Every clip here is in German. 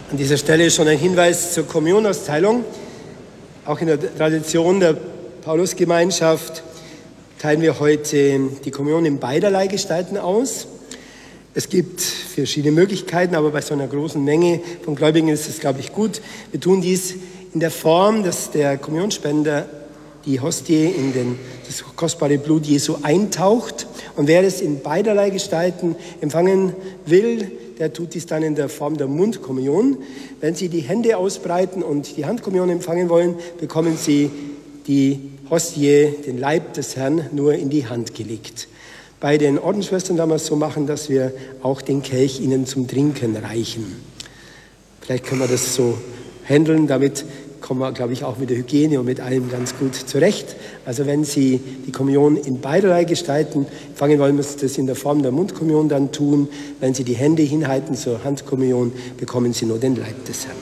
An dieser Stelle schon ein Hinweis zur Kommunionausteilung. Auch in der Tradition der Paulusgemeinschaft teilen wir heute die Kommunion in beiderlei Gestalten aus. Es gibt verschiedene Möglichkeiten, aber bei so einer großen Menge von Gläubigen ist es, glaube ich, gut. Wir tun dies in der Form, dass der Kommunionspender die Hostie in das kostbare Blut Jesu eintaucht. Und wer es in beiderlei Gestalten empfangen will, der tut dies dann in der Form der Mundkommunion. Wenn Sie die Hände ausbreiten und die Handkommunion empfangen wollen, bekommen Sie die Hostie, den Leib des Herrn, nur in die Hand gelegt. Bei den Ordensschwestern darf man es so machen, dass wir auch den Kelch ihnen zum Trinken reichen. Vielleicht können wir das so handeln, damit kommen wir, glaube ich, auch mit der Hygiene und mit allem ganz gut zurecht. Also wenn Sie die Kommunion in beiderlei Gestalten empfangen wollen, müssen Sie das in der Form der Mundkommunion dann tun. Wenn Sie die Hände hinhalten zur Handkommunion, bekommen Sie nur den Leib des Herrn.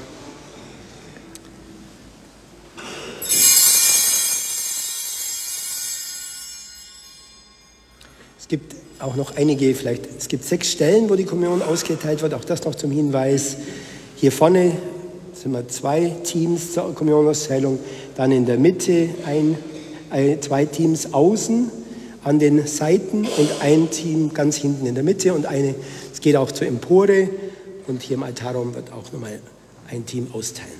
Es gibt auch noch es gibt 6 Stellen, wo die Kommunion ausgeteilt wird. Auch das noch zum Hinweis. Hier vorne sind wir 2 Teams zur Kommunionausteilung, dann in der Mitte 2 Teams außen an den Seiten und ein Team ganz hinten in der Mitte und es geht auch zur Empore und hier im Altarraum wird auch nochmal ein Team austeilen.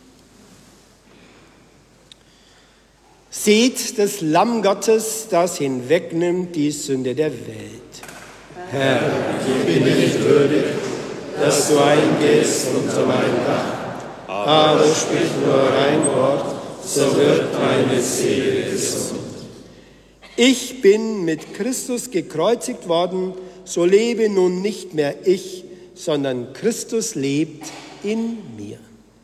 Seht das Lamm Gottes, das hinwegnimmt die Sünde der Welt. Herr, ich bin nicht würdig, dass du eingehst unter mein Dach. Aber sprich nur ein Wort, so wird meine Seele gesund. Ich bin mit Christus gekreuzigt worden, so lebe nun nicht mehr ich, sondern Christus lebt in mir.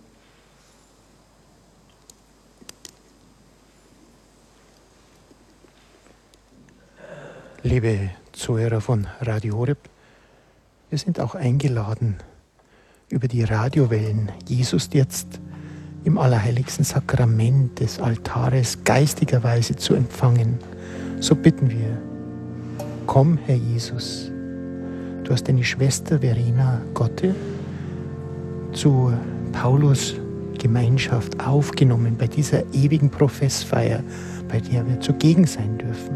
Liebe Zuhörer von Radio Horeb, wir sind auch eingeladen, über die Radiowellen Jesus jetzt im allerheiligsten Sakrament des Altares geistigerweise zu empfangen. So bitten wir, komm, Herr Jesus. Du hast deine Schwester Verena Gotte zur Paulus-Gemeinschaft aufgenommen, bei dieser ewigen Professfeier, bei der wir zugegen sein dürfen.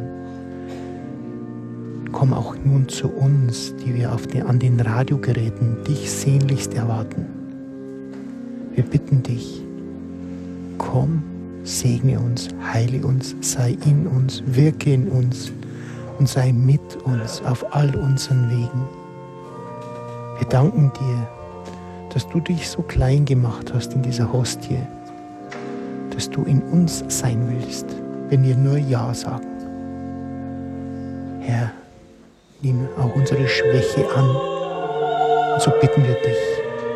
Komm auch nun zu uns, die wir an den Radiogeräten dich sehnlichst erwarten. Wir bitten dich, komm, segne uns, heile uns, sei in uns, wirke in uns und sei mit uns auf all unseren Wegen. Wir danken dir, dass du dich so klein gemacht hast in dieser Hostie, dass du in uns sein willst, wenn wir nur Ja sagen. Herr, nimm auch unsere Schwäche an. Und so bitten wir dich,